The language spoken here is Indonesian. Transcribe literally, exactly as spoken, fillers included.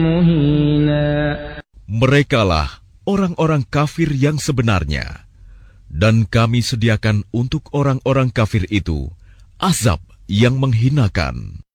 مهينا. Merekalah orang-orang kafir yang sebenarnya, dan kami sediakan untuk orang-orang kafir itu azab yang menghinakan.